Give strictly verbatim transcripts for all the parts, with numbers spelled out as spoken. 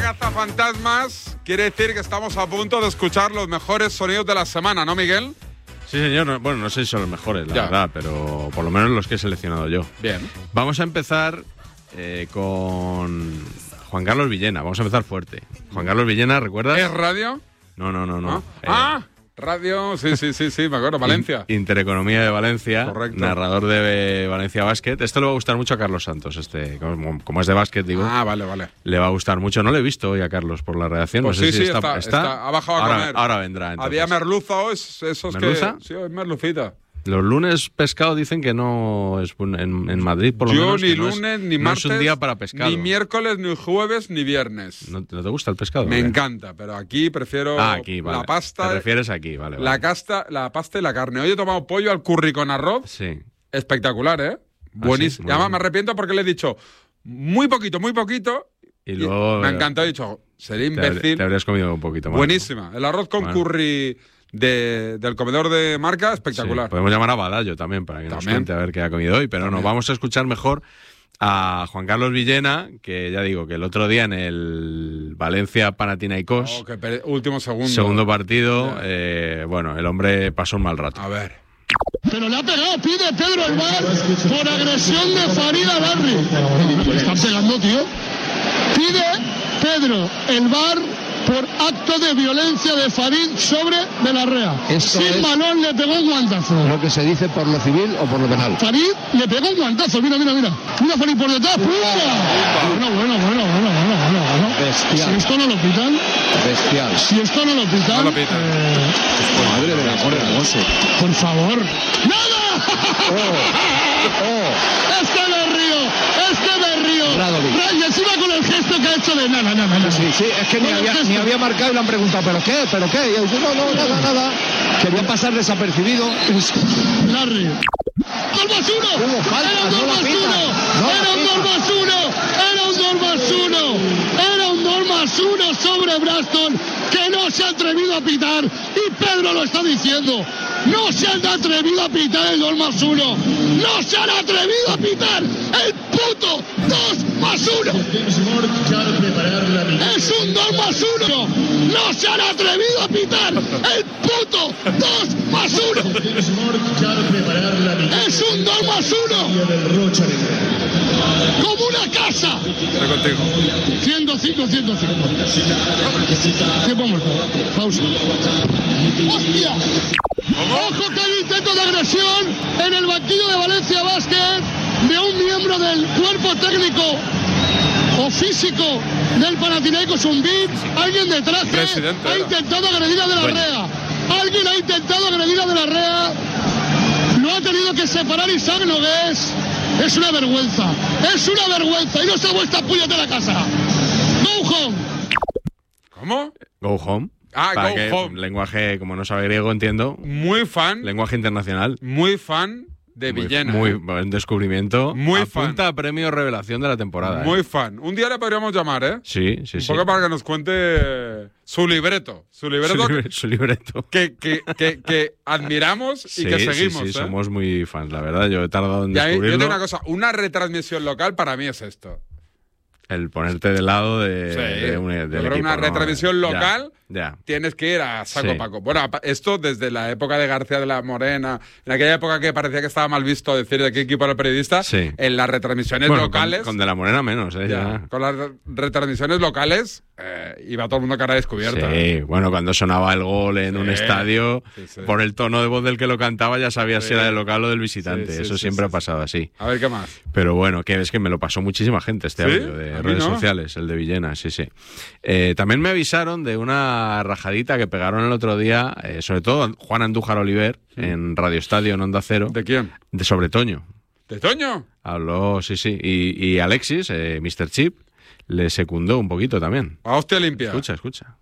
cazafantasmas, quiere decir que estamos a punto de escuchar los mejores sonidos de la semana, ¿no, Miguel? Sí, señor. No, bueno, no sé si son los mejores, la Ya. verdad, pero por lo menos los que he seleccionado yo. Bien. Vamos a empezar eh, con Juan Carlos Villena. Vamos a empezar fuerte. Juan Carlos Villena, ¿recuerdas? ¿Es radio? No, no, no, no. ¿No? Eh, Ah, radio, sí, sí, sí, sí, me acuerdo, Valencia. In- Intereconomía de Valencia, Correcto. narrador de Valencia Basket. Esto le va a gustar mucho a Carlos Santos, este, como, como es de básquet, digo. Ah, vale, vale. Le va a gustar mucho. No lo he visto hoy a Carlos por la redacción. Pues no sé sí, si sí, está, está, está- ha bajado a ahora, comer. ahora vendrá. Entonces. Había merluza hoy, esos ¿Merluza? que... Sí, hoy merlucita. Los lunes pescado dicen que no es un- en, en Madrid, por lo Yo menos. ni que no lunes, es, ni no martes, es un día para pescado. ni miércoles, ni jueves, ni viernes. ¿No, ¿No te gusta el pescado? Me o qué? encanta, pero aquí prefiero Ah, aquí, vale. la pasta, Te refieres aquí, vale. la, vale. casta, la pasta y la carne. Hoy he tomado pollo al curry con arroz. Sí. Espectacular, ¿eh? Buenísimo. Muy Además, bien. me arrepiento porque le he dicho muy poquito, muy poquito. Y luego. me ha encantado. He dicho, sería te, habr- imbécil. te habrías comido un poquito más. Buenísima. El arroz con Bueno. curry de, del comedor de marca, Sí, espectacular. podemos llamar a Badallo también para que nos También. cuente a ver qué ha comido hoy, pero no, También. vamos a escuchar mejor a Juan Carlos Villena, que ya digo que el otro día en el Valencia Panathinaikos, Oh, que pe- último segundo. segundo partido, Ya. eh, bueno, el hombre pasó un mal rato. A ver. Pero le ha pegado, pide Pedro el bar por agresión de Farid Alarri. Le están pegando, tío. Pide Pedro el bar por acto de violencia de Farid sobre de la Rea. Eso Sin es- balón le pegó un guantazo. Lo que se dice por lo civil o por lo penal. Farid le pegó un guantazo, mira, mira, mira. Mira Farid por detrás, ¡pumba! Bueno, bueno, bueno, bueno, bueno, bueno, bueno. Bestial. Si esto no lo pitan, Bestial. si esto no lo pitan, No lo pitan. eh, Madre del amor hermoso. por favor. ¡Nada! Oh, ¡Este me río! ¡Este me río! Radovic. Ra- Y encima con el gesto que ha hecho de nada, nada, nada. sí, sí, es que ni Con el había, gesto. ni había marcado y le han preguntado, ¿pero qué? ¿Pero qué? Y yo, no, no, nada, nada. Quería pasar desapercibido. Larry. ¡dos más uno! Hubo falta, ¡Era un no dos la más pitan, uno! no la ¡Era un dos pitan. más uno! ¡Era un dos más uno! ¡Era un dos más uno sobre Braston que no se ha atrevido a pitar! Y Pedro lo está diciendo. ¡No se han atrevido a pitar el dos más uno! ¡No se han atrevido a pitar el puto dos más uno! ¡Es un dos más uno! ¡No se han atrevido a pitar el puto dos más uno! ¡Es un dos más uno! ¡Como una casa! Estoy contigo. ciento cinco, ciento cinco. Tiempo muerto. Pausa. ¡Hostia! ¡Ojo que hay intento de agresión en el banquillo de Valencia Basket de un miembro del cuerpo técnico o físico del Panathinaikos, un V I P, alguien de traje Presidente ha era. intentado agredir a De la Bueno. Rea. Alguien ha intentado agredir a De la Rea. Lo ha tenido que separar Isaac Nogués. Es una vergüenza. Es una vergüenza. Y no se ha vuelto a puñetera casa. Go home. ¿Cómo? Go home. Ah, Para go que, home. Lenguaje, como no sabe griego, entiendo. Muy fan, Lenguaje internacional. muy fan de Muy- Villena. Muy ¿eh? buen descubrimiento. Muy Apunta a premio revelación de la temporada. Muy ¿eh? fan. Un día le podríamos llamar, ¿eh? Sí, sí, Un sí. poco para que nos cuente su libreto. Su Su, libreto libre- su libreto. que, que, que, que admiramos Sí, y que sí, seguimos. sí, ¿eh? somos muy fans, la verdad. Yo he tardado en Y ahí, yo descubrirlo. tengo una cosa, una retransmisión local para mí es esto. El ponerte del lado de, Sí. de un, del Yo creo equipo, una ¿no? retransmisión Ya, local. Ya. Tienes que ir a saco Sí. Paco. Bueno, apa- esto desde la época de García de la Morena, en aquella época que parecía que estaba mal visto decir de qué equipo era el periodista, Sí. en las retransmisiones Bueno, locales. Con, con De la Morena menos, ¿eh? ya, Ya. con las re- retransmisiones locales eh, iba todo el mundo cara descubierta. Sí, bueno, cuando sonaba el gol en un Sí, estadio, sí, sí. por el tono de voz del que lo cantaba ya sabías Sí. si era del local o del visitante. Sí, sí, Eso sí, siempre sí, ha pasado así. A ver qué más. Pero bueno, que es que me lo pasó muchísima gente este ¿Sí? audio de A mí redes no. sociales, el de Villena, sí, sí. Eh, también me avisaron de una rajadita que pegaron el otro día, eh, sobre todo Juan Andújar Oliver, en Radio Estadio, en Onda Cero, ¿De quién? de sobre Toño. ¿De Toño? Habló, sí, sí. Y, y Alexis, eh, mister Chip, le secundó un poquito también. A hostia limpia. Escucha, escucha.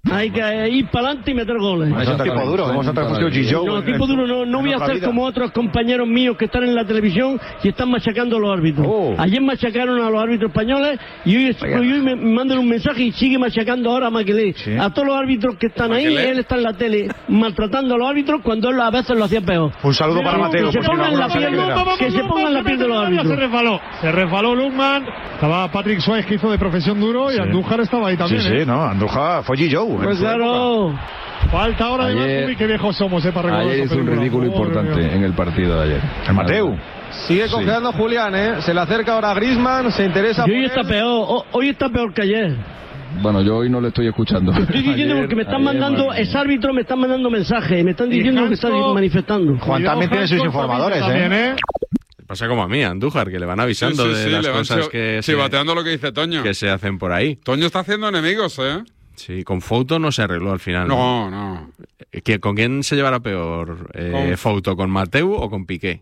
Hay que ir para adelante y meter goles. Es un tipo duro. Vamos a traer Gijou. No, tipo duro no, no voy a ser como otros compañeros míos que están en la televisión y están machacando a los árbitros. Oh. Ayer machacaron a los árbitros españoles y hoy, hoy me mandan un mensaje y sigue machacando ahora a Maquelé. ¿Sí? A todos los árbitros que están ahí, él está en la tele maltratando a los árbitros cuando él a veces lo hacía peor. Un saludo para Mateo. Que se pongan la piel, que se pongan la piel de los árbitros. Se resbaló, se resbaló Lukman. Estaba Patrick Suárez que hizo de profesión duro y sí. Andújar estaba ahí también. Sí, sí, ¿eh? no, Andújar fue Gijou. Pues claro. Falta ahora de Uy, qué viejos somos, eh, para recordar. Ayer hizo un ridículo oh, importante Dios. en el partido de ayer. El Mateu. Sigue cojeando sí. Julián, ¿eh? Se le acerca ahora a Griezmann, se interesa. Y hoy está peor, hoy está peor que ayer. Bueno, yo hoy no le estoy escuchando. Estoy diciendo ayer, porque me están ayer, mandando, man. es árbitro, me están mandando mensajes, me están diciendo que están manifestando. Juan también tiene sus informadores, también, ¿eh? Pasa como a mí, Andújar, que le van avisando sí, sí, de sí, las le van cosas chi- que chivateando se, lo que dice Toño. que se hacen por ahí. Toño está haciendo enemigos, ¿eh? Sí, con Fouto no se arregló al final. No, no. no. ¿Con quién se llevará peor? Eh, Con- ¿Fouto con Mateu o con Piqué?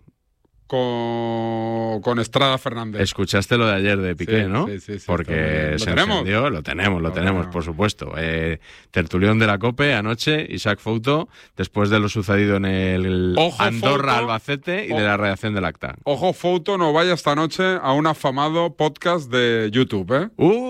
Con, con Estrada Fernández. Escuchaste lo de ayer de Piqué, Sí, ¿no? sí, sí, sí, Porque ¿lo se tenemos? encendió, lo tenemos, lo, Lo tenemos, tenemos. por supuesto. Eh, tertulión de la COPE anoche, Isaac Fouto, después de lo sucedido en el Ojo, Andorra Fouto. Albacete y Ojo. de la redacción del acta. Ojo, Fouto, no vaya esta noche a un afamado podcast de YouTube, ¿eh?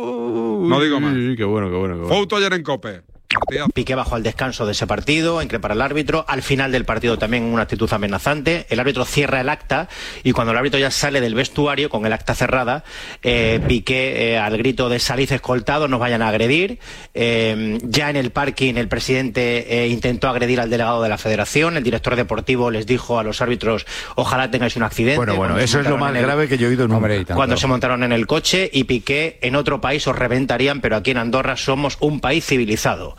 Uh, No digo más. Qué bueno, qué bueno, qué bueno. Fouto ayer en COPE. Partidazo. Piqué bajó al descanso de ese partido, increpa al árbitro, al final del partido también una actitud amenazante, el árbitro cierra el acta y cuando el árbitro ya sale del vestuario con el acta cerrada, eh, Piqué eh, al grito de salid escoltado, nos vayan a agredir, eh, ya en el parking el presidente eh, intentó agredir al delegado de la federación, el director deportivo les dijo a los árbitros ojalá tengáis un accidente. Bueno, bueno, eso es lo más el, grave que yo he oído nunca. cuando se montaron en el coche y Piqué en otro país os reventarían, pero aquí en Andorra somos un país civilizado.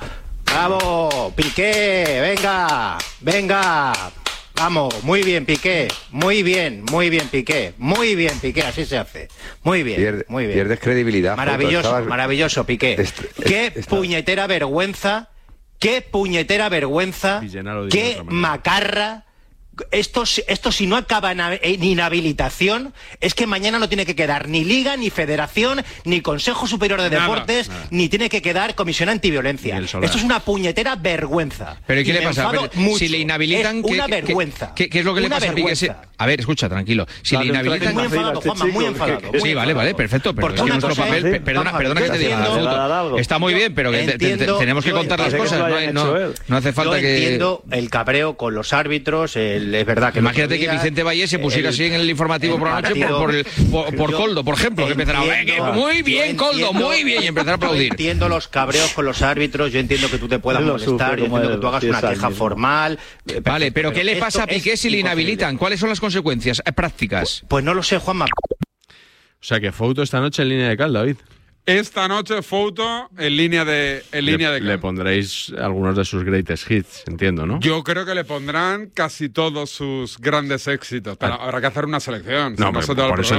¡Bravo! ¡Piqué! ¡Venga! ¡Venga! Vamos, muy bien, Piqué. Muy bien, muy bien, Piqué. Muy bien, Piqué, así se hace. Muy bien, Pierde, muy bien. Pierdes credibilidad. Maravilloso, Estabas... maravilloso, Piqué. Est- qué est- puñetera vergüenza, qué puñetera vergüenza, Villena lo diría de qué otra manera. macarra. Esto, esto si no acaba en, en inhabilitación, es que mañana no tiene que quedar ni Liga, ni Federación, ni Consejo Superior de Nada, Deportes, nada. ni tiene que quedar Comisión Antiviolencia. Miguel Solá. Esto es una puñetera vergüenza. Pero ¿y qué Y le me pasa? enfado Pero, mucho. si le inhabilitan, es ¿qué, una qué- vergüenza. ¿qué, qué es lo que le Una pasa a Piqué? Si- vergüenza. A ver, escucha, tranquilo. Si le inhabilitan... Muy enfadado, Juanma, muy enfadado. muy Sí, vale, enfadado. vale, perfecto. Pero Porque es que una nuestro cosa papel... es- pe- Perdona, vamos a perdona ver, que te diga, entiendo- Fouto. Está muy bien, pero que te- te- te- Entiendo- tenemos que yo contar las entiendo- cosas. No, no, no hace falta Yo que... entiendo el cabreo con los árbitros, el- es verdad que... el Imagínate otro que día, Vicente Valle se pusiera el- así en el informativo el por la noche por, partido- por, el, por, por Yo Coldo, por ejemplo, que empezara a entiendo- muy bien, yo Coldo, entiendo- muy bien, y empezar a Yo aplaudir. entiendo los cabreos con los árbitros, yo entiendo que tú te puedas Él lo molestar, sufre yo como entiendo él, que tú hagas sí, una es queja alguien. formal. eh, Vale, pero ¿qué le esto pasa a Piqué es si le imposible. inhabilitan? ¿Cuáles son las consecuencias eh, prácticas? Pues no lo sé, Juanma. O sea que Fouto esta noche en línea de cal, David. Esta noche, Fouto en línea de, en línea le, de le cal. pondréis algunos de sus greatest hits, entiendo, ¿no? Yo creo que le pondrán casi todos sus grandes éxitos. Pero Ah. habrá que hacer una selección. si No, no pero se te va el por eso